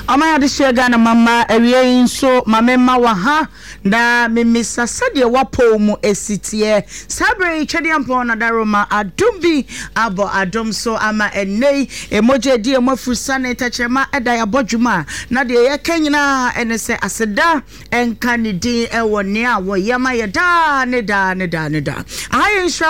Amaya de shega na mama ewie nso mamema wa ha na memisa sade wapo mu esitie sabre chede ampo na daroma adumbi abo adom so ama enei emoje die mafrusa na tachema eda ya bodwuma na de ye kanyina enese aseda enka ne din ewo ne a wo yema ye da ne da ayi nsha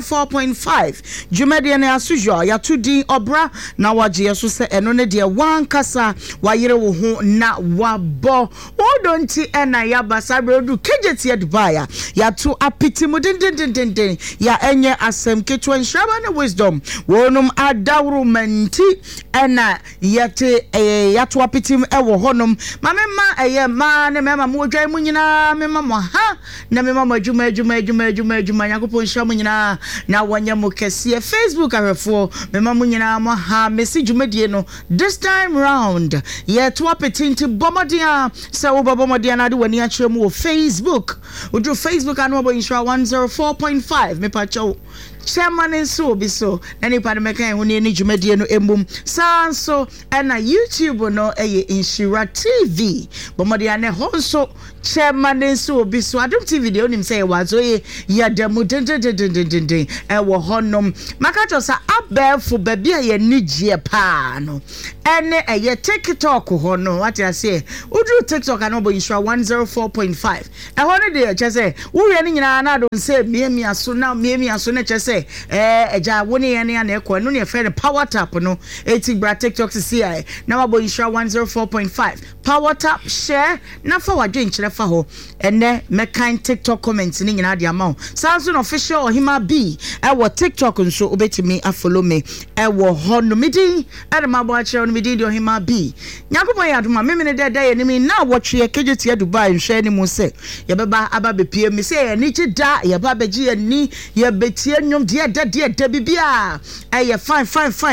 104.5 jumede ne asujo ya tudi obra na waje yeso se eno ne de wan kasa wayere wo ho na wabo odonti ena ya basabre du kejeti ya Dubai ya tu apiti mu din ya enye asem ketu enshaba na wisdom wonum adawru menti ena yate ya tu apiti ewo honum mamema eye ma ne mema mu odwan mu nyina mema mo ha na mema mo adwuma yakopon hwa mu nyina na wanya mu kese Facebook ahwefo mema mu nyina mo ha message dwumadie no this time round ya tu apiti nti bomodia sa wo bomodia na de wani akire mu wo Facebook udru Facebook anobo insure 104.5 me pacho chairman so bi so any part me kan huni ni dwumadie no embum sanso na YouTube no eye Insura TV bomodia ne honso chairman so bi so Adom TV de onim say wazo ye yadamu den wo honom makato sa abefo babia ye nigie pa no ene eye TikTok ho no what I say udru TikTok anobo Insura 104.5 hono de che say wo ye ni nyina na do say miemia so na che say eja woni ye ne na ekọ no ne friend power tap no eti bra TikTok see ai na wabo Insura 104.5 power tap share na fa wadwe nkyere fa ho ene mekan TikTok comments ni nyina de amount Samsung official Ohima B ewo TikTok nso obetimi afollow me ewo ho no midi ade mabo a kire no midi de Ohima B nyakopon ya adoma memene de ye ni mi na wotwe kejeti ya Dubai nhwe ni mu se ye beba aba bepie mi se ye ni gida ye ba beji ye ni ye betie nyom de bibia eye fine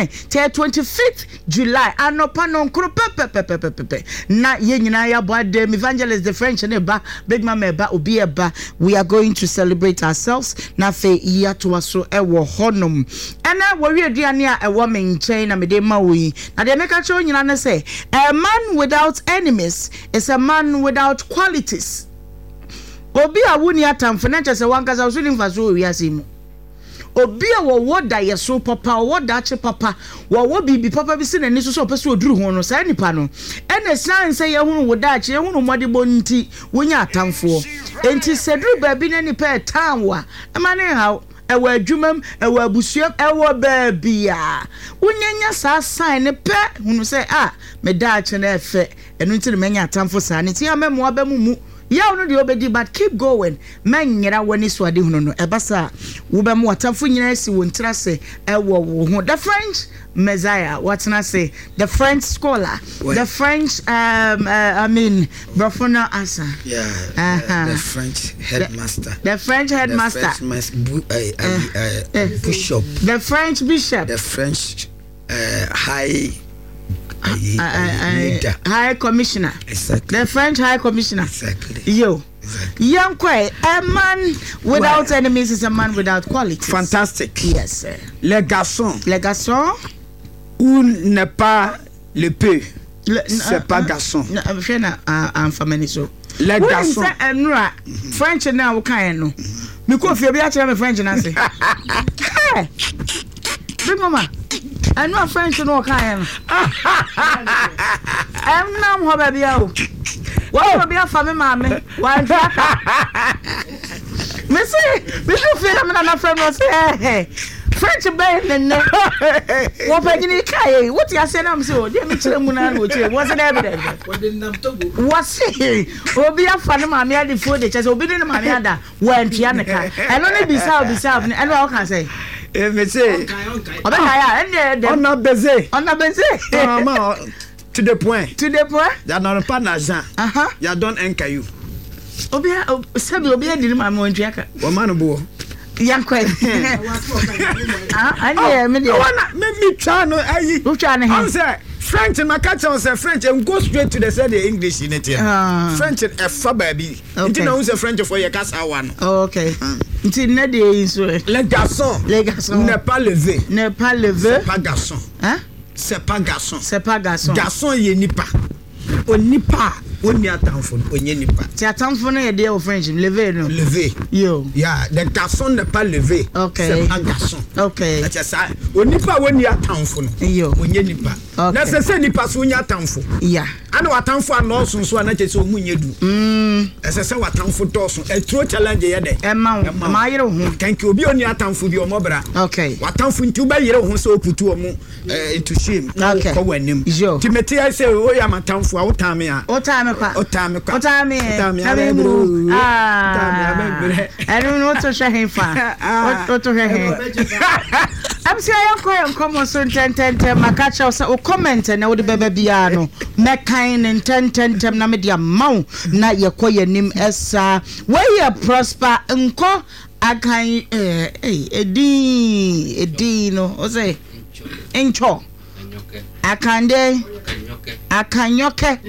25th July anopa no nkro pepe na ye nyina ya boade evangelist the French ne ba big mama ba obi eba we are going to celebrate ourselves na fe ya to aso ewo honom ena wo wi aduane a ewo me nchen na me de ma wo yi na de meka cho nyina ne say a man without enemies is a man without qualities obi a woni atamfo na chese wankaza usuli mfaso wi asimu obi a wo da yeso papa wo da che papa wo bibi papa bi se na ni so pese oduru ho no sai nipa no ene san se ye hunu wo da che ye hunu mode bonti wonya atamfo enti sedru ba bi na nipa tanwa e ma ne ha ewa adwumam ewa abusuam ewa baabia wonyanya sa sign ne pe hunu se me da che na efe enu nti ne menya atamfo sa ne ti amemo abamu ya no de obedi but keep going manyera wani so ade hunu no ebasa wo be mo watamfo nyina si wo ntrase ewo wo ho the French Messiah what na say the French scholar the French I mean Brofona Asa the French headmaster the French bishop the French bishop the French high commissioner exactly the French high commissioner exactly yo young quay a man without enemies is a man without qualities. Fantastic. Yes sir. Les garçons où n'est pas le peu c'est pas garçon I'm familiar so les garçons French na wo kan no me ko fie bi a kire me French na say big mama I know French no kan no em nam ho ba bia o wo bia fa me mama wa me say me feel am na friend no say French bay ne wo pagini kai what you say am so dey me kire mu na no kire was na evidence was obi afa ne mama ya de fo de chese obi ne mama ya da wa antua ne ka eno ne bisa ne eno what can say me say oba ya on a baisé to the point ya n'a pas d'argent ya donne un caillou obi sabi obi di mama antua ka o manu bo yankwe anye me de wana me twa no ayi twa ne he say French and Makacha say French and go straight to the say the English in it here French and fa baby nti na use French for your kasa one okay nti na de so les garçons n'est pas levé c'est pas garçon hein c'est pas garçon garçon yé nipa onipa woni atamfo onye nipa ti atamfo no ye de o French lever no lever yo yeah the garçon n'est pas levé c'est un garçon okay acha sa onipa woni atamfo no yo onye nipa na se nipa so onye atamfo yeah ana watamfo ano so ana che se omunye du se watamfo toso e true challenge ye de e ma yire ho thank you obi oni atamfo bi omobra okay watamfo nti uba yire ho se oputu omu into shame ko wanim timeti I say o ya matamfo a wotame a otame I don't know to share him fa what to hear I'm say I come so 10 makacha so o comment na wo de bebe bia no mekan ne 10 na me dia maw na ye koyanim esa where prosper nko akan edi no o say encho akande akanyoke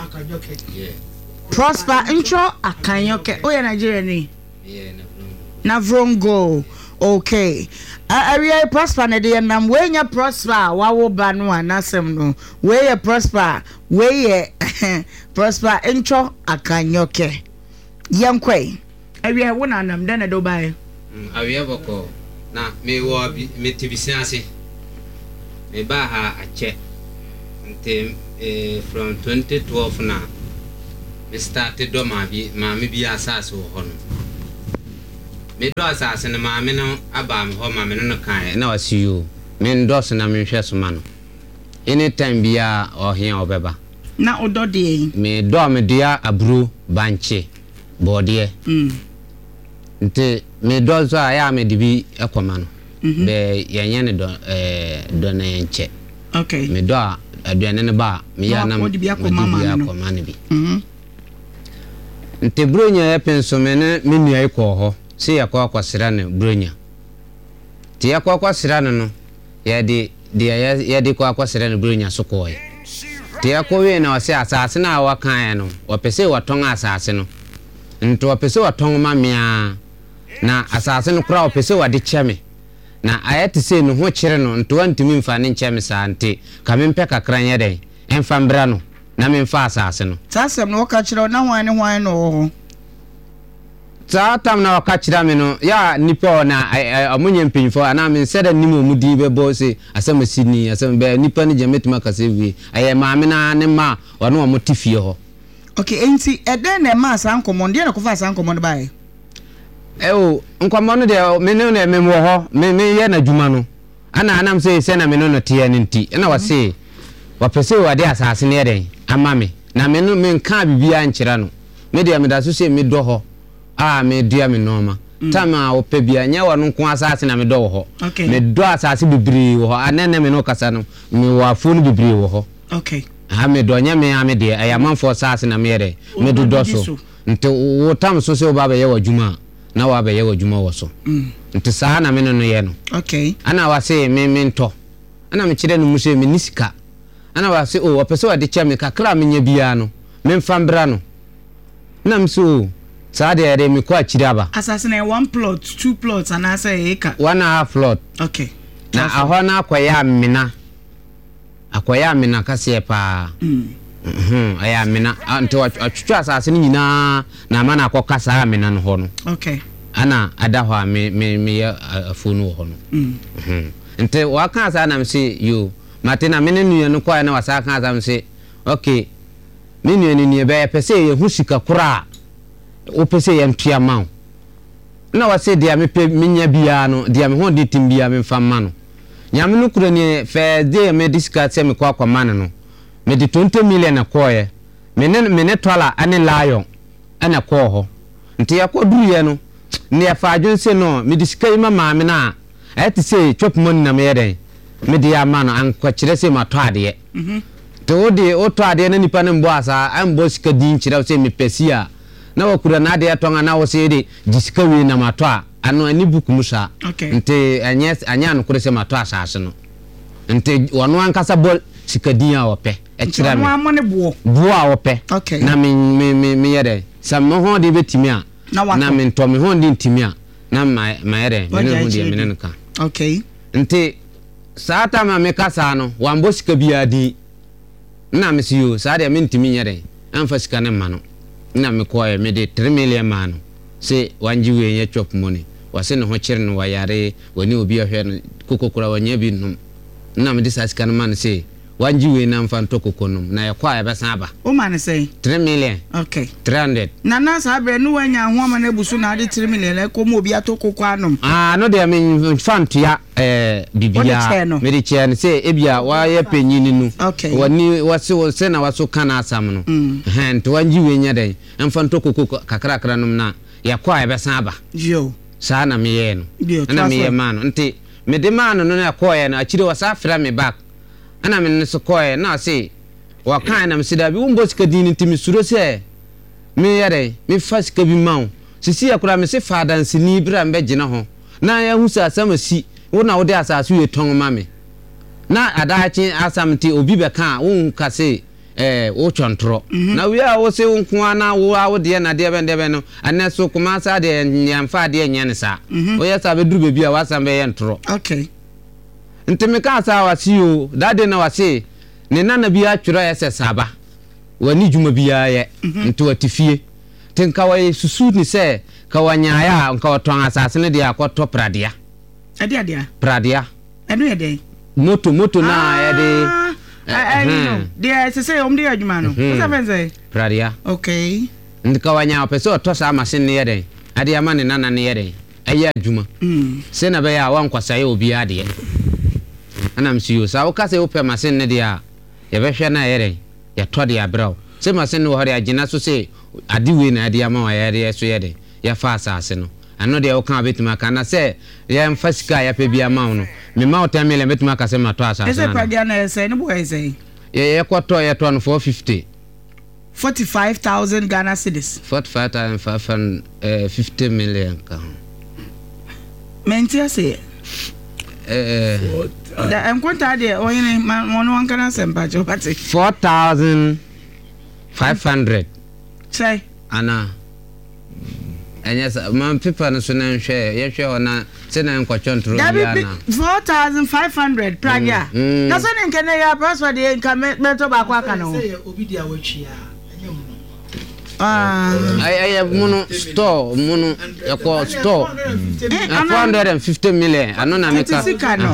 prosper encho akanyoke o ya Nigeria ni na vrongo okay area prosper na de nam we nya prosper wawo ba no anasem no we ye prosper we ye prosper encho akanyoke yankwe area wo na nam de na do bae area boko na me wo me tibisiase me ba ha ache ntem from 2012 na me started do ma bi asase wo hono me do asase na ma me no aba me ho ma me no kan na wasi you me ndos na me hwe so ma no anytime bia ohia obeba na odo de me do me dia abru banche bode nte me do so aya me dibi ekoma no be yenye ne do na enche okay me do aduane ne ba me ya na me dibi akoma ne bi nte bronya ya penso me ne me nua iko ho se yakwa kwasira ne bronya ti yakwa kwasira ne no ya de kwa kwasira ne bronya sokoye ti yakwa we na wase asase na wakan no opese waton asase no nto opese waton mamia na asase no kura opese wade cheme na ayati se no ho kire no nto antimi mfa ne cheme sa nte kamempe kakra nya den emfa mbra no na memfa asase no tasem no waka kire na hwan no tam na waka kira me no ya nipa na amunye mpinfo ana me sede nimu mudi bebo se asem sini asem be nipa ne jemetuma kasewi aye maame na ne ma wono wo motifie ho okay enti eden na ma san komondo na kofa san komondo bae nkomo no de me ne na memo ho me ye na djuma no ana anam se na me no tie ne nti na wase wapese wade asase ne den ama me na me no me nka bibia nkyira no me de me da so se me do ho me dia me noma tama ope bia nya wonu nko asase na me do ho me do asase bibiri wo ho anene me no kasa no me wa fonu bibiri wo ho okay me do nya me ame de ayamanfo asase na me yere me do so nte wo tam so se oba be ye wadwuma na wa be ye wadwuma wo so nte saa na me no ye no okay ana wase me nto ana me kire no mu se me nisika ana wase opese wade kya me kakra me nya bia no me mfambra no na mso Sade ere mi kwa chiraba. Asasine 1 plot, 2 plots and I say eka. 1.5 plot. Okay. Na ahona akwaya mina. Akwaya mina kase pa. Aya mina anto atwatwa asasine nyina na ma na akokasa amina no ho no. Okay. Ana adahwa me afunu ho no. Nte waka asa na mse you. Matena mene nuye no kwa na wasa kan asa mse. Okay. Minu ni be pese ye husika kura. Opese yam piamao na wase dia mepe minya bia no dia me ho de timbia me famma no nyame no kura ni fe de me discard se me kwa akoma no me de 20 million na koye me tola ane lion ana ko ho nti yakoduru ye no ne ya fa adwonse no me discard mama me na ayati se chop money na me yeden me de ama no an kwakire se ma to ade to de o to ade na nipa ne mbo asa an bo sika din kire se me pesia na wakura na de atonga na wo se de disika wi na mato a ano ani buku musa nte anya no kure se mato asase no nte wono ankasa bol sikadin a wope e kira me amone bo a wope na me yede sam ho de betimi a na me nto me ho de ntimi a na ma yede me no ho de me nka okay nte saata ma me kasa no wambo sika bia di na me si yo sa de me ntimi nyere amfa sika ne ma no na me koye me de 3 million ma no se wanji we ye chop money wase ne ho kire no wayare wani obi ahwe no kokokura wanya bi no na me de sa sika ne ma no se wanji we na amfa ntokoko no na ye kwa ye besan aba o ma ne say 3 million okay 300 na sa bre no wanya ho ma na busu na de 3 million le ko mo obi atokoko anom no de me fantia bibia me de che ne se ebia wa ye panyini nu wani wase na waso kana asam no to wanji we nya den amfa ntokoko kakrakra no na ye kwa ye besan aba yo sa na me ye no na me ye ma no nti me de ma no na kwa ye na akire wasa afra me back ana me so koye na se wa kan na me sida bi umbo sika dini timi suro se me yare me fasika bi mawo sisi akura me se fadansi ni bra mbe gina ho na ya husa asama si wona wo de asasu ye ton ma me na adachi asamti obi be kan wo ka se wo chontro na wi a wo se wo nko na wo de na de be no aneso kuma sa de nyamfa de nyane sa wo ya sa be duru be bia wa sam be ye ntro okay ntime ka sa wasiyo dade na wase ne nana bia twura ese saba wani juma bia ye nto atifie tinka wa susu ni se ka wanyaya nka oton asase ne dia akoto pradia adia pradia enu ye de moto na ye de no dia se omde adwuma no so benze pradia okay nka wanya opeso to sa machine ne ye de ade ama ne nana ne ye de ayi adwuma se na be ya wankwasa ye obi ade ana msiyo sa ukase upe machine ne dia ye behwe na yere ye tode ya braw se machine wo hore agina so se adiwe na dia ma wa yere so yede ya fa asase no ano dia uka betima kana se ye mfasika ya pe bia ma no me ma otan mele betima ka se ma to asase ese pradia na ese ne boy ese ye kwato ye to no 45,000 Ghana cedis 45,550 million ka mentia se da enkwanta de oyine mono wankana sempa chopati 4,500 say ana enyesa man people no so na nhwe ye hwe ona se na nkwochontro ya na 4,500 pragia na so ne nkene ya password de nka meto ba kwa aka no say obi dia watchia ay muno store muno yako store 450 million anona meka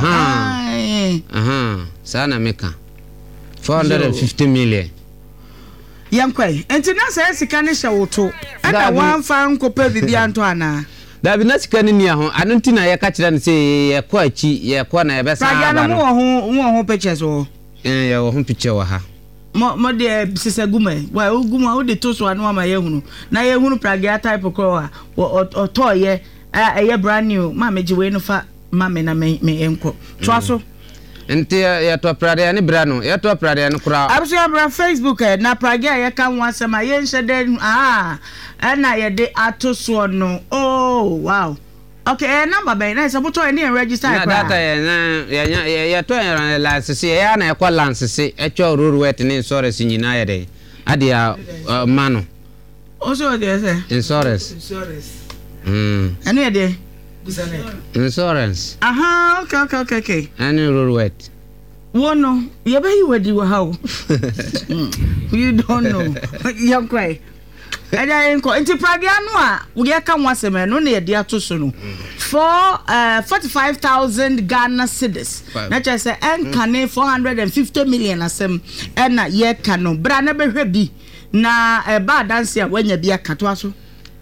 sana meka 450 million yankwai entina say sika ne hyewoto ana wanfa nkopa bibia nto ana dabi na sika ne nia ho anontina ye ka kira ne say ye kwa achi ye kwa na ye besa aba no mo ho pictures wo ye wo ho picture wa ha mo de sisa gume wa oguma o de to so anu ama ye hunu na ye hunu pragia type ko wa oto ye eye brand new ma meji we no fa ma me na me enko to aso enti ya to pragia ni brano ya to pragia ni kura abso ya bra Facebook na pragia ye kan wasema ye nhede na ye de ato so no oh wow okay number be na se buto any register na data ya to license ya na ekwa license echo ruru wet ni insurance nyina ya de adia mano also dey say insurance anu ya de insurance okay any ruru wet wono ye be wedi wa how you don't know you cry ada enko enti pragia no a we ya kan wasem no na ye de atoso no for 45,000 Ghana cedis na che say enkane 450 million asem na ye kan no bra na behwe bi na ba dance a wanya bi akato aso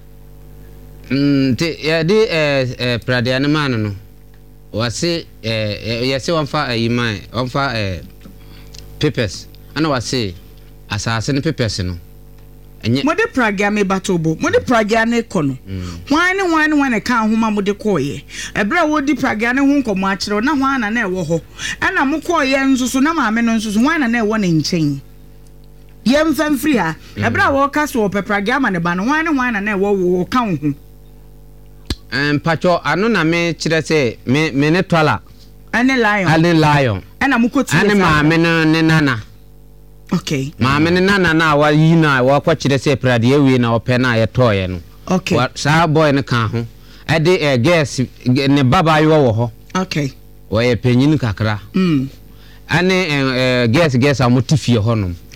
ya de pragia no man no wase ye se wonfa ayima wonfa papers ana wase asase ne papers no mode pragia me batobo mode pragia ne kono hwan ne kan homa mode koye ebra wodi pragia ne hu nkomo akire na hwan na ewo ho na mokoye nsusu na maame no nsusu hwan na ewo ne nchen yem fam free ha ebra wo kaso wo pragia ma ne ba no hwan na ewo wo kan hu pacho anu na me kire se me ne tola ane lion na mukoti ane maame no ne nana okay maame ne nana na wa yina wa kwa kire se prade ewe na ope na ye toye no okay sa boy ne kan ho ade guess ne baba yo wo ho okay wo ye penyin kakra ane guess amotifie ho no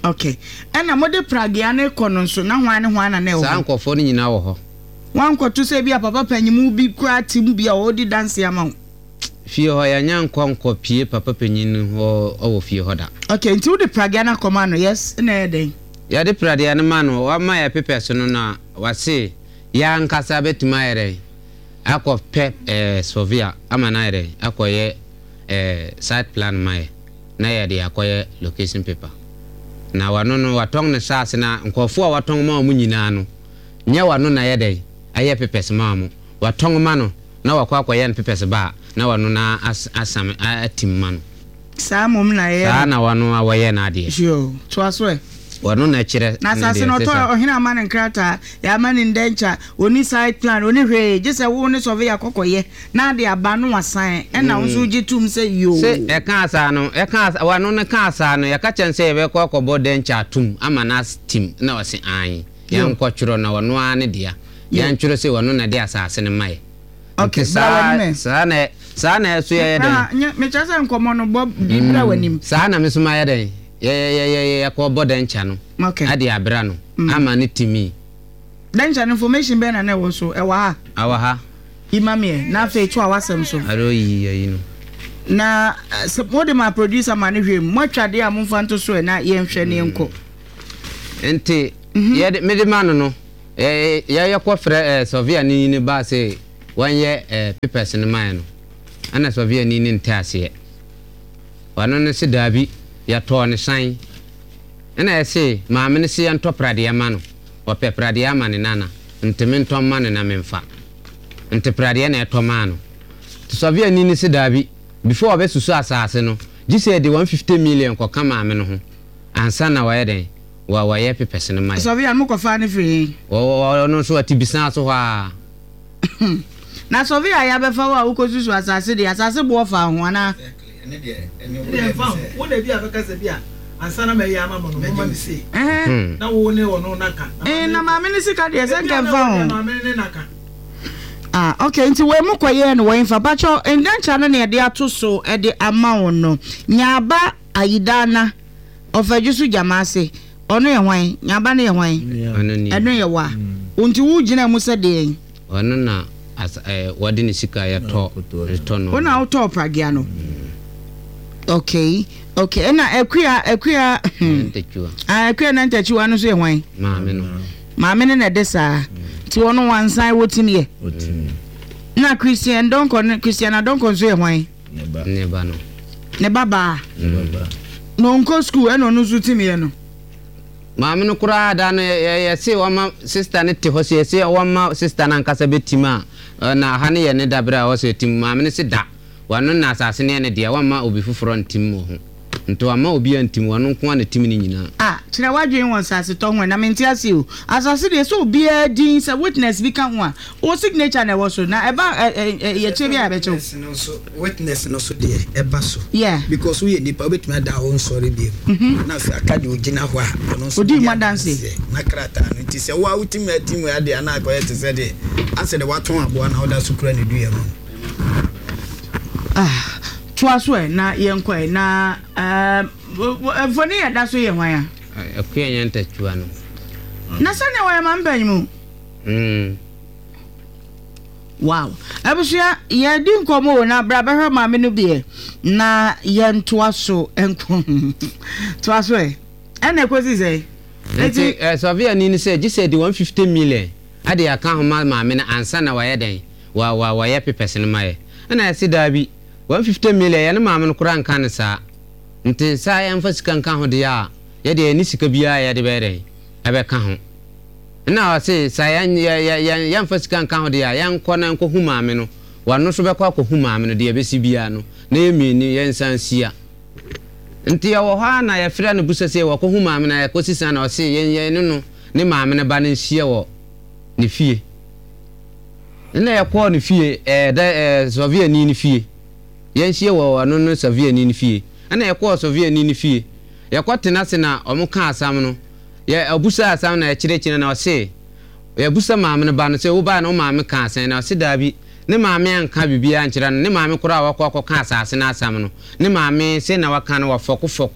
Okay. Ena mode pragia na ekono nso na hwan na na ewo. Sa nkofo ni nyina wo ho. Wan kwoto se bia papa panyimu bi kura tim bia odi dance ama. Fie ho ya nya nkonko pie papa panyin ho owo fie ho da. Okay, nti de pragia na koma no yes na eden. Ya de pragia na ma no wa ma ya pepe so no na wase ya nkasa betima ere. Akọ pep Sovia ama na ere akoye site plan mai na ya de akoye location paper. Na wano no watong ne sase na nkofo a watong ma mu nyina no nya wano na ye dai aye pepes ma mu watong ma no na wakwa akoye ne pepes ba na wano na asam atim ma no sa mum na ye sa na wano awoye na ade sure to aswe wano na kire na sase no to ohina ma ne nkrata ya ma ne ndencha oni site plan oni hwe gese wo ne Sovia kokoye na ade aba no wasan e na wo ji tum se yo se e kan asa no wano ne kan asa no ya ka chense e be kokobo dencha tum ama na team na wase an ya nkotworo na wano ane dia ya ntworo se wano na dia asase ne mai okay sa na so ya den me chasa nkomo no bob bibra wanim sa na me so ma ya den ya ko bodencha no okay ade abra no ama ne timi dencha information be na wo so e wa ha imamie na fe tu awasem so aro yi no na support my producer man hwem mo twade a mo fanto so na ye nhwe ne enko enti ye me de man no ya ko frɛ Sovia ni ba se wanye papers ne man no ana Sovia ni ntase wano ne se dabi ya to ne san ena ese maame ne se ya ntoprade ya ma no ope prade ya ma ne nana nteme ntom ma ne na memfa nteprade na eto ma no Sovia ni se dabi before obe susu asase no gise de 150 million ko kama me no ho ansa na wa yeden wa ye papers ne mai Sovia mo ko fa ne free no so atibisa so ha na Sovia ya be fa wa ukosusu asase de asase bo fa ho ana ene de fa wo de bia beka se bia ansana me ya mama no mama ni se na wo ne wo no naka na mama ni sika de se nke fa ho mama ni naka okay nti we mu koye no we fa bacho endancha no ne de ato so e de ama no nyaba ayidana ofajusu jamase ono ye hwan nyaba ne ye hwan eno ye wa nti wo gina mu se de ono na wadi ni sika ya to no ona auto pragia no okay na ekua ekua na ntachiwa no so ye hwan maame ne na de sa ti wono wansan wotimi ye na Christian Donko so ye hwan ne ba no ne baba no nko school e no no so timi ye no maame no kura da no ye se wama sister ne te ho se wama sister na nkasa betima na ha ne ye ne dabra wo se tim maame ne se da wano na asase ne de wama obi fufuro ntim ho nto ama obi antim wano nko na tim ni nyina kire wadwen won sase to ho na menti ase o asase de so obi adin se witness bi ka ho a o signature na wo so na eba ye che bi abecho witness no so de eba so yeah because we nipa obetuma da on sorry bi na fa akade ogina ho a no so odi mo dance na krata no nti se wa utima timu ade ana akoye te se de ase de waton abo na oda sukura ne duye mo tuaswe na yenkwe na foni ya daso ye hwan akua nyanta chua no na sane wa mampanyimu wow abusia ye di nkomo na bra behwe maame no bie na ye ntoaso enko tuaswe ene kwesi sei eti Sovia ni se gise di 150 million ade aka ho maame na ansa na wa ye den wa ye pepes ne mai na esi dabi 150 million ya na maame no kura nka ne sa nti sa ya mfa sika nka ho de ya ye de ni sika bia ya de bere ebe ka ho na wa se sa ya mfa sika nka ho de ya nko na nko hu maame no wa no so be kwa ko hu maame no de ya besi bia no na emi ni ye nsan sia nti ya wo ha na ya fira no busa se wa ko hu maame na ya ko sisa na o se ye no ne maame ne ba ne sia wo ne fie na ya ko ne fie Sovia ni fie yenhie wo anu no Sovia ni fie ana ye ko Sovia ni fie ye ko tenase na omo ka asam no ye abusa asam na ye kirekire na o se ye abusa maame no ba no se wo ba no maame ka asan na o se dabi ne maame anka bibia nkyira no ne maame kora wa ko ka asase na asam no ne maame se na waka no wa foko no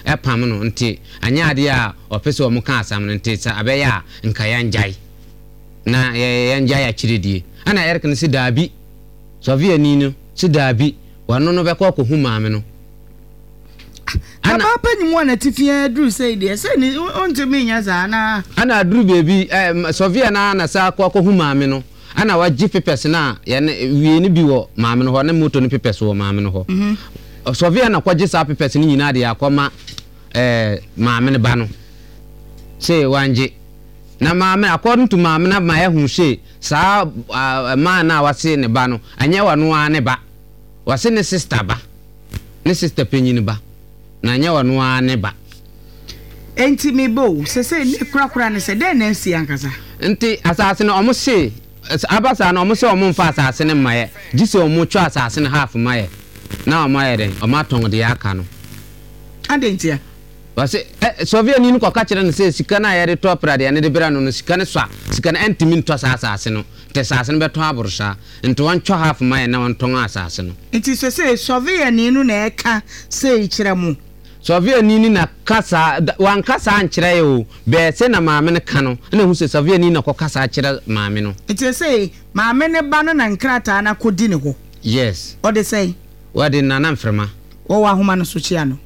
pam no nti anya ade a opese omo ka asam no nti sa abeya nka yanjai na yanjai akiridie ana Eric no si daabi Sofia ni no si daabi wano no beko ko hu maame no ana papa ni mo na tifia dru say de say ni ontumi nya za na ana dru baby Sofia na sa ko hu maame no ana waji pepes na ye wie ni bi wo maame no ho na moto ni pepes wo maame no ho Sofia na kwaji sa pepes ni nyina de akoma maame ne ba no say wanje na maame according to maame na ma hu say sa ma na wase ne ba no anya wano ane ba wase ne sister ba ne sister penyin ba na anya wano ane ba enti me bo se ne kura ne se den na nsi ankasa enti asase no omo se abasa na omo se omo mfa asase ne maye gise omo twa asase ne half maye na omo aye den omo aton de aka no adentia wase Sofia ni ko ka kire ne se sika na yare to prade ne de bra no sika ne so sika na entimin to asase no te asase no beto abursa enti wan twa half maye na wan ton asase no enti se Sofia ni no na eka se kire mu Sofia ni na kasa wan kasa ankyere yo be se na maame ne ka no na hu se Sofia ni na ko kasa akire maame no enti se maame ne ba no na nkrata na kodi ne ho yes o de say wadi nana mfrema wo wa homa no so chia no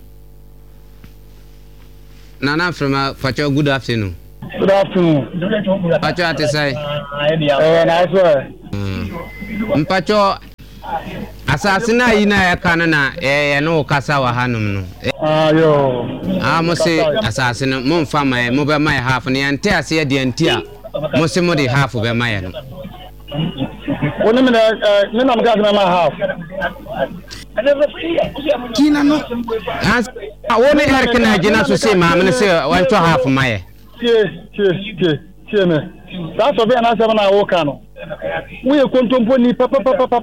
Nana from Pacho, good afternoon. Good afternoon. Pacho, at the side. Nice one. Pacho, Assassina ina canana, no Casawa Hanum. Yo. Must say, assassin, Mon Fama, move my half, and the entire say the entire. Mosimo half of a mile. 1 minute, then I'm got my half. Kina no. I won't Eric and I did to say, Mamma, say, 1 to half mile. Cheer me. That's a very nice one. I walk on. We are contemplating papa.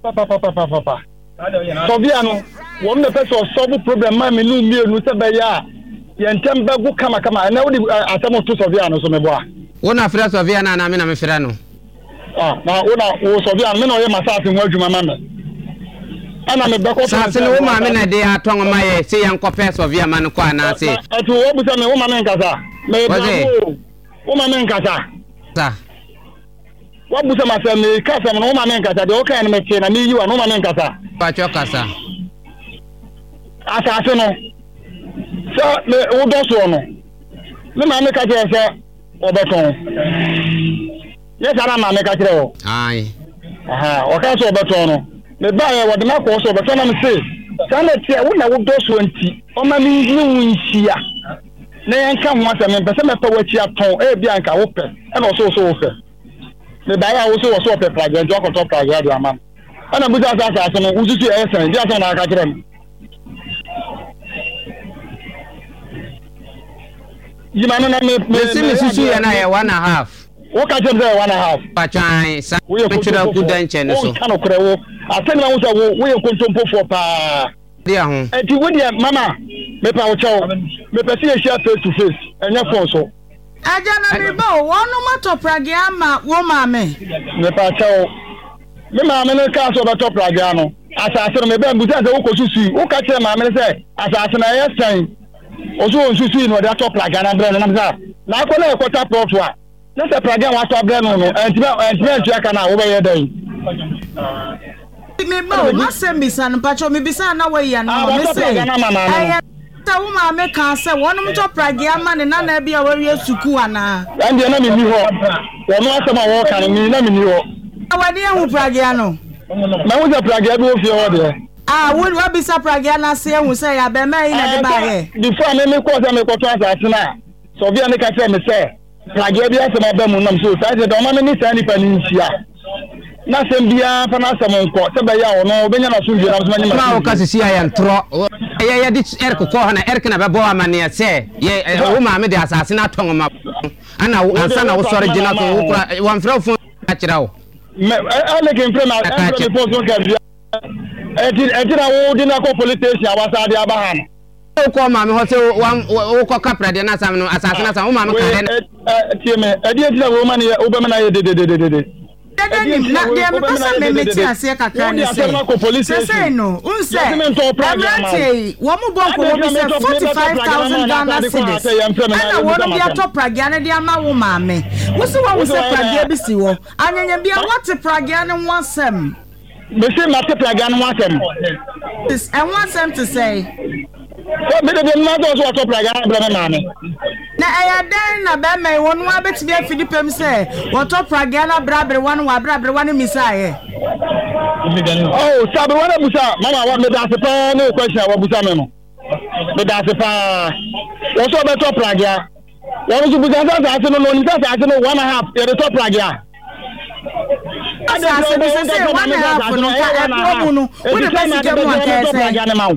Soviano, one of the person solve problem, mammy, no meal, no sabaya. Yentemba go come, and now I tell to Soviano, so my boy. One of us of Vienna, and I'm in a Ferrano. Now, Soviano, men or myself in word to my mamma. And I'm a back of a woman, and they are tongue my say, Uncle Pess of Yaman, and say, I to what was a woman in Gaza. Woman in Gaza. What was my family? Casa and woman in Gaza, the okay and machine, and you and woman in Gaza. Pacho Casa. Assassin. So, the old also. The man make a dress or beton. Yes, I am a make a drill. Aye. Aha, or also beton. The buyer what the mark also beton and say. Sanity, I wouldn't go 20. Oh, my means here. Nay, come once a man, but some of what you have told Bianca open and also so open. The buyer also was so prepared and drop on top of the man. And I'm with us as who's your essence, just on our catherine. You man, and I 1.5. What can you say 1.5? Pachai, we are good denchen. So, cannot grow. I tell you, we are going to for pa. Dear, and you would, Mamma, me power chow, me perceive face to face, and your phone so. Ajana ribo wonu mato pragiama wo mame Me pa chow. Me mama no ka so beto pragiano. Asase me be buza se wo kosusu. Wo ka kire mama se asase na yesan. Oso onsusu no de ato pragiana bre na mza. Na akola ekota plot wa. Na se pragiana wa to bre no no. Entime ntua ka na wo be yedan. Me bo masembisa no pacho me bisa na we ya no me say. Ta woman make can say one to pragia man na na bia we suku ana and na me ni ho wono asema wo kan mi na me ni ho awade hu pragia no na wo ja pragia bi ofie ho de wo bisa pragia na se hu say ya be mai na de ba he before me ko say me ko to asase na so bia me ka say me say pragia bi asema ba mu nam so say de do ma me ni say ni pa ni nsia na sembia fa na asema nko se ba ya wono obenya na so ndira so ma nyima ma o ka sisi ayan tro ya di erk ko hana erk na bebo amane se ye wo ma me de asase na ton ma ana ansa na wo sore gina so wo kura wan fra fo akira wo me ale ke mfra na e post ka bia e na wo di na ko police station awasa de abahan o ko ma me ho se wo ko kapra de na sam no asase na sam wo ma me ka de tie me e di na wo ma ne wo be me na ye de Na de me pesa me meti ase kakra ne say. Say no, unse. Amrante, wo mo bon ko mo say 45,000 Ghana cedis. Ana wo no bia to pragia ne de ama wo maame. Wo se wo say pragia bi si wo. Anyanya bia what pragia ne wansem. Me say ma te pragia ne wansem. This I want them to say. So me de ma do so to pragia ne bra maame. Na ayadan na be me wonu abetimi afidipem say what to pragia na brabre wan wa brabre wan misaye. Oh, sabe wana musa mama wa me da se pa no question wa busa me no. Me da se pa. Wo so be to pragia. Wo so busa sa no no ni sa no 1.5 ye de to pragia. Asa se be say 1.5 no ka e pro no. Wo de be se mu akese.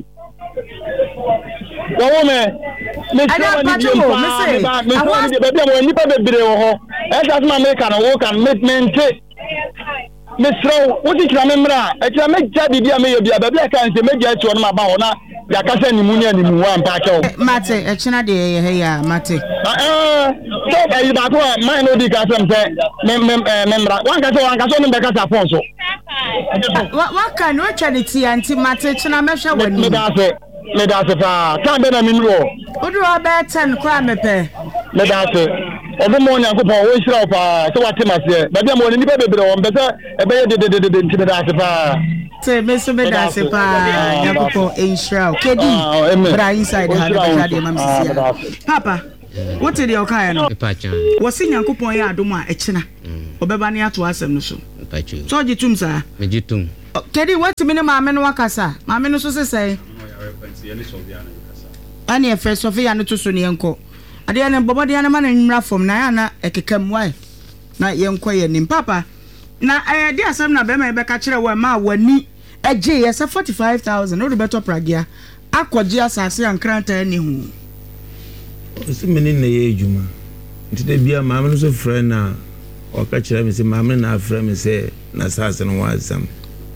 Wo me Ada pato me say me want the baby mo nipa bebre wo ho e just ma make na wo kan mente me sro wo ti kira me mra e kira me ja bibia me ye bia baby aka nse me ja etu no ma ba ho na ya kasa ni mu wa mpa ke wo mate e china de ye he ya mate so ba yi ba to ma no di ka sem se me mra wan ka so no be kasa phone so wa kan no charity anti mate china me hwe wani me da se fa kan be na mi nro odu oba 10 kwa mepe me da se obo mo nyankopon wo hira pa se wate mase ba bia mo ni be bebre wo mbese e be de nti me da se fa se me so me da se pa nyankopon hira kedi bra inside ha be de mam sisia papa what did you call no was nyankopon ya adom a ekina obeba ne ato asem no so so gitum sa me gitum kedi what me ne maame no wakasa maame no so se ani e first of ya no to so ne enko ade ya ne bobo de ya ne ma na nwura fom na ya na ekekam wai na yenko ye nim papa na de asem na be ma be ka kire wa ma wani eje ye se 45,000 no beto pragia akwaji asase ankranta ni hu osi meni na ye ejuma ntide bia maame no so frɛ na o ka kire me se maame na afrɛ me se na asase no wa asam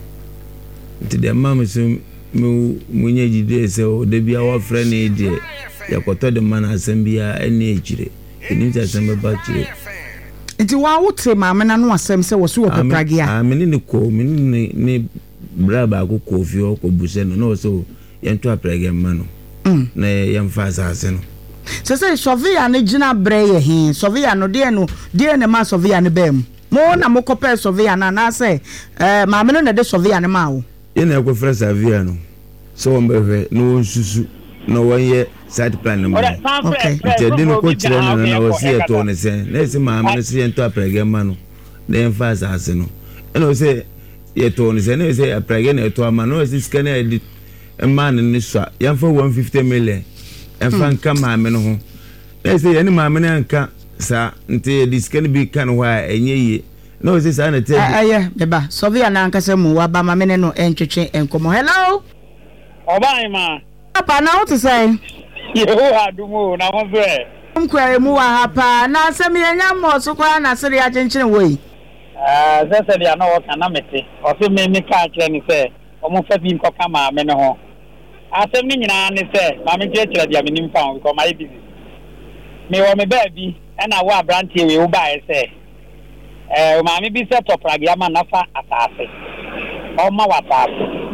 ntide maame so munye jide se o de bia wa frɛ ne de yakoto de man asem bia ene ejire eni ta asem ba kire nti wa wotre maame na no asem se wo so wo pragia meni ne braba ko kofi o ko buse no so yento pragia mano na yemfa asase no se sovia ne gina breye hin sovia no de ne ma sovia ne bem mo na mo kopɛ sovia na se maame no na de sovia ne ma wo ina ko frɛ savia no so on behwe no nsusu no wonye side plan no okay je no ko kire no na wo se to ne se na se maame no se yento aprege ma no na emfa asase no ina wo se ye to ne se na se aprege na to ama no se scan edit man ne so yemfa 150 million emfa nka maame no ho na se ye ne maame na nka sa nte discan bi kan ho a enye ye no se sa na te beba sovia na nka se mu wa ba maame no entwetwe enkomo hello obai ma papa na what say Yehowa dumo na mo fe mkware mu wa hapa na se me nya mo so kwa na se ya chenchene woi se dia na wo kana mete o se me ka kire ni se o mo fa bi nko ka ma me ne ho asem ni nyina ni se ma me kire dia me nim fa because my busy me wo me ba bi na wo abrantie we wo ba se o ma me bi se to pragia ma na fa atase o ma wa pa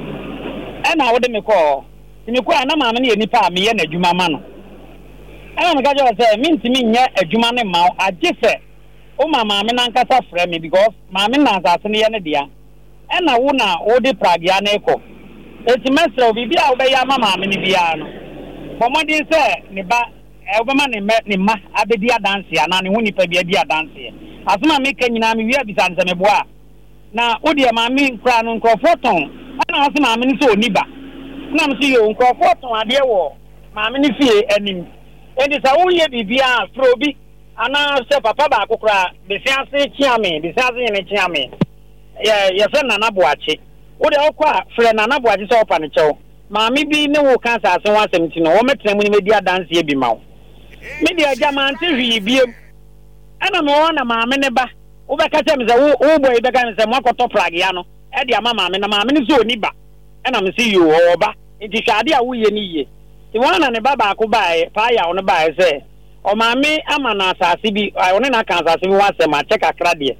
na wo de me ko ni ko na maame ne nipa me ye na adwuma ma no me ka jo se me ntimi nye adwuma ne ma agye se o maame na nkasa frɛ me because maame na asase ne ye ne dia na wo na wo de pragia na eko eti mesra obi bia wo be ya maame ne bia no bomodin se ne ba wo be ma ne ma abedi adanse ana ne ho nipa bia di adanse asoma me ka nyina me wi abisa nse me boa na wo de maame nkra no nkrofoton ana asoma maame ne so oniba na msi yo nkrofoton ade wo maame ne fie anim enti sa wo ye bibia frobi ana se papa ba akokra besiase chiame besiase ne chiame ye fe nana boache wo de okwa fre nana boache so opa ne chew maame bi ne wo kan sa asen wasem ti no wo metena mu ne medi adanse e bi mawo media jamante hwi biem ana no na maame ne ba wo be ka che me se wo boy be ka me se mo akoto pragia no e de ama maame na maame ne so oni ba na msi yo oba nti hwade a wo ye ni ye ti wona ne baba ko bae pa ya ono bae se o maame ama na asase bi one na kan asase bi wasem a che kakra de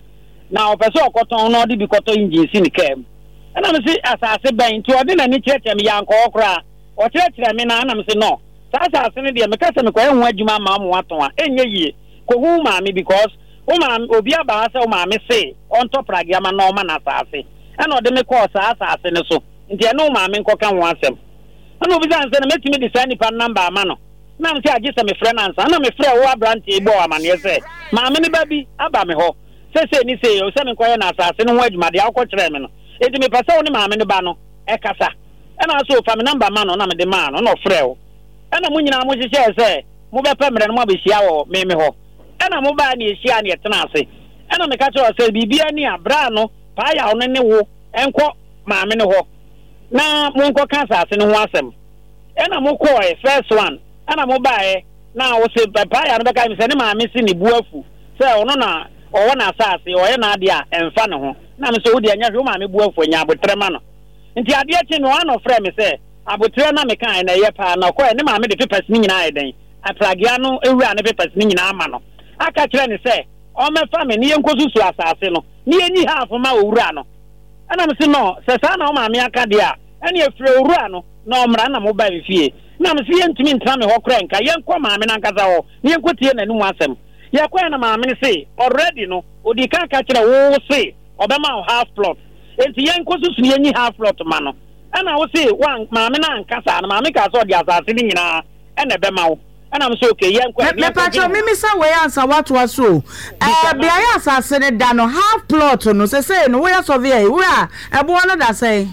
na opeso okoton no de bi koto engine si ne kam na me si asase ban ti ode na ni chete me yanko okra o chete me na me si no asase ne de me ka se me ko ehun adwuma ma mo aton a enye yie ko hu ma me because o ma obi aba se o ma me se on top pragiama no ma na asase na ode me ko asase ne so nti no ma me nko ka ho asem na obi san se na metimi de sani pa number ama no na me se agi se me friend ansa na me friend wo abrante bo amane se ma me ne ba bi aba me ho se ni se o se me ko ye na asase no ho adwuma de akọ kire me no edi me pese wo ne ma me ne ba no e kasa na so fa me number ma no na me de ma no friend ana mu nyina mo hyehyɛ sɛ mo bɛpɛ mmerɛ no mo abɛhyia wɔ me hɔ ana mo baa ne ehyia ne yɛtena ase ana me ka kyerɛ sɛ bibia ni abra no paa ya ono ne wo ɛnkɔ maame ne hɔ na mo nkɔ ka asase no ho asɛm ana mo kɔɔ first one ana mo baa na wo se paa ya no bɛka me sɛ ne maame si ne bu afu sɛ ɔno na ɔwɔ na asase ɔyɛ na ade a ɛmfa ne ho na me sɛ wo de anya hwɛ wo maame bu afu nya abotrɛ ma no nti adeɛ kye no ano frɛ me sɛ abotre na me kan na ye pa na ko ne ma me de papers ni nyina eden atragia no ewura ne papers ni nyina ama no aka kire ne se o me fa me ne yenkosusu asase no ne yenyi half ma owura no ana me se no se sa na o ma me aka de a ene efre owura no na o mra na mo ba fie na me se yentumi ntra me ho kra nka yenko ma me na nkasa ho ne yenkotie na nimu asem ye kwa na ma me se already no odi ka ka kire wo se obema half plot enti yenkosusu ne yenyi half plot ma no ana wo se wan maame na nkasa na maame ka so di asase ni nyina ene be ma wo ana me so okay yen kwa me pacho mimi sa we answer what was so bia ya asase ne da no half plot no say no we survey we a ebo no da say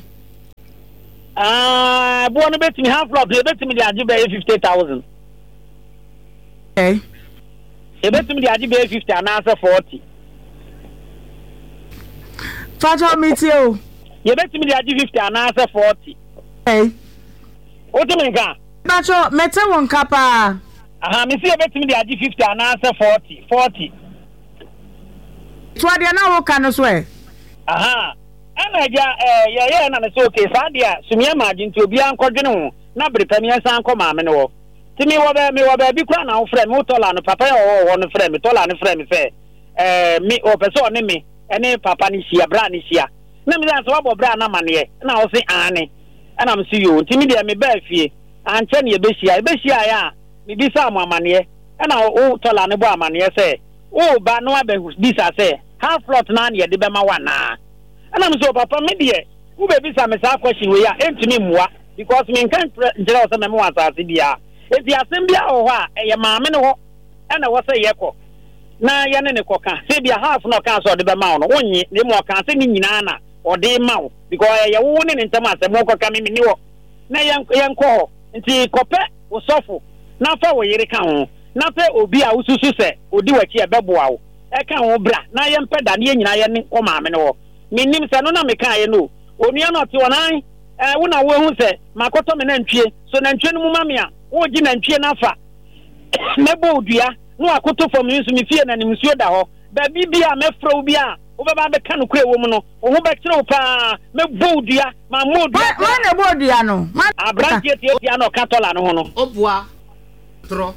ebo no betimi half plot betimi di age be 50,000 okay betimi di age be 50 and answer 40 pacho mitio ye betimi di age 50 and answer 40 eh o to menka pacho mete won kapa aha me see betimi di age 50 and answer 40 to ade na wo kan so eh aha ana ja ye na me so okay sa dia sumia maji nti obi an kodwene ho na brepami ansan ko maame ne wo ti mi wo ba bi kwa na wo frɛ me tola no papa ye wo no frɛ me tola no frɛ me sɛ mi o person ne me ene papa ni sia bra ni sia na me dan so wabo bra na mane na wo se ane ana me si yo nti mi de me ba fie anche ne ebehia ya me bi sa amane na wo tola ne bo amane sɛ o ba no abehu bisa sɛ half plot na ne de be ma wana ana me so papa me de wo be bisa me sa question we ya entimi muwa because me kan jira o se me mo asase bia eti asem bia o ho a eye maame ne ho ana wo se yekɔ na ya ne koka se bia half no kan so de be ma no wonyi ne mo kan se ni nyina na o de ma wo because ye wo ne ntem asem ko ka me ni wo na yenkɔ nti kɔpɛ wo sɔfo na fa wo yere ka ho na fa obi a ususu se odi wachi e beboa wo e ka ho bra na yempɛ da ne nyina ye ne ko maame ne wo minnim se no na me kan ye no onua no te wonan wo na wo hu se makoto me na ntwie so na ntwie no mu mame a wo gi na ntwie na fa mebo odua no akoto fo me nso me fie na nimsuo da ho ba bibia mefro bi a wo ba be ka no kure wo mu no wo ho be kire wo pa mebo odua ma mo odua ma na bo odua no abrantie tie no katola no ho no obua tro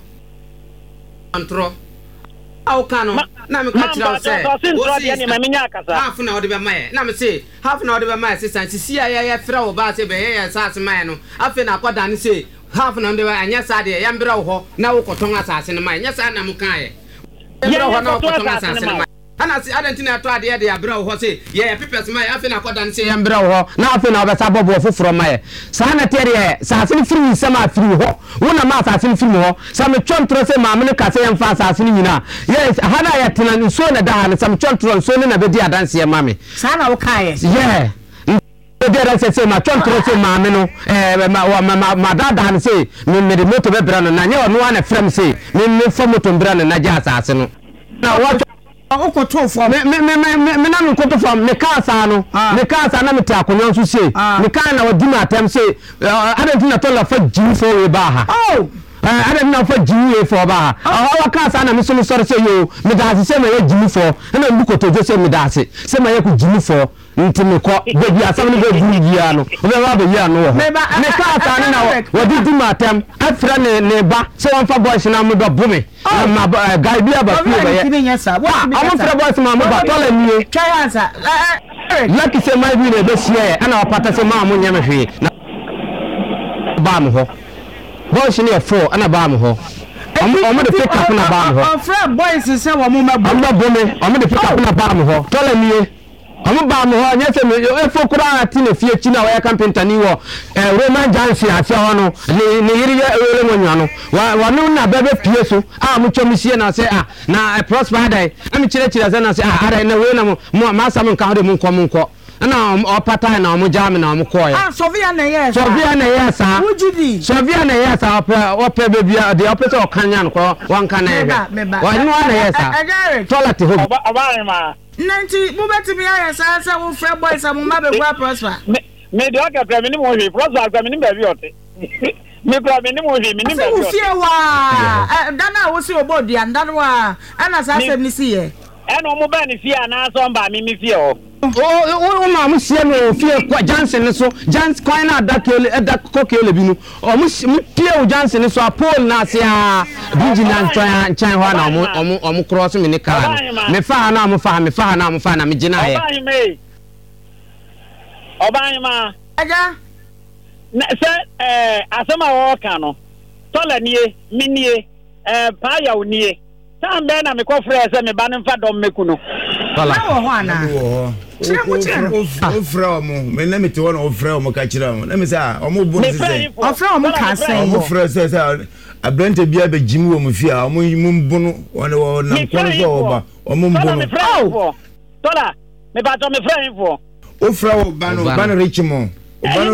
antro au kano na me ka tira se o si ni ma menya akasa half na ode be maye na me say half na ode be maye sisan sisi ya fra wo ba se be ya sase maye no afi na akoda ne say half na ode be anya sa de ya mbra wo ho na wo koton asase ne maye nya sa na mu kan ye mbra ho na wo koton asase ne maye ana si adentina to ade de abra wo ho say ye pepes maye afi na akoda ne say ya mbra wo ho na afi na obesa bobo foforo maye sa na tere ye sase ne firi sama firi ho wo na ma asase ne firi ho sa me twontro say ma me ne ka say ya mfa asase ne nyina yes hana ya tena nso na da ha sa me twontro nso ne na be di adanse ye ma me sa na wo kan ye yeah there say ma twontro say ma me no ma da ne say me de moto be bra no na nye ono na frem say me fo moto bra no na ja asase no na what okoto fo me na me koto fo me ka asa no me ka asa na me ta akonyo nso say me ka na wadi ma atem say adentina to la fa jin fo we ba ha oh ada na fa jiwe for ba awa ka sa na me so sori se yo me da se me ye jimu for na mbu kotojo se me da se me ye ku jimu for nti me ko bebi asam ne be jimu ya no o be ba be ya no ho me ka sa na wodi di matam afra ne ba se won fa boys na me do bume ma guy bi aba fi be ye am fra boys ma me ba tole nie try answer lucky se my bi ne be sie ana opata se ma mo nyame hwe ba mo ho boys ni 4 ana ba mo ho omo de pick up na ba mo ho friend boys se wo mo ma bume omo de pick up na ba mo ho tole nie omo ba mo ho nya se me efo kura ati na fie chi na wa campenta ni wo Roman Jansi ati ho no ni yiri ya ewele monwa no wa no na bebe pie so mo chomisie na se na prosper dai ami chire se na se ara na we na mo ma sa mo nka ho de mo nko na opata na mo jam na mo koya Sofia na yes wujidi Sofia na yes ope bebia de opese okanya no ko wanka na ebe wa ni na yes toilet ho Abaima nanti mo betimi yes sa wo free boys mo ma be gwa prosper me de oka pra me ni mo hwe prosper pra me ni ba bi ote me pra me ni mo hwe me ni ba bi ote fie wa dana wo si obodi andana wa ana sa asem ni si ye eno mo ba ni fie ana so mba me fie o ma mo sie no fie kwa Johnson so Johnson kwa na da kokele bi no mo pie o Johnson so apol na se vigilance chan ho na mo cross me ni car me fa na mo fa na me gina ye Obaima aja na se asema wo ka no tola nie minie pa ya onie tambe na me ko frɛ se me ba ne mfa dom meku no tola wo ho ana ofra mo me na me te wona ofra mo ka kira mo na me sa o mo bu se ofra mo ka sen mo fra se abrante bia be jimu wo mo fi a mo mbu no wona wo na ko so oba o mo mbu no tola me ba to me fra info ofra wo ba no Richmond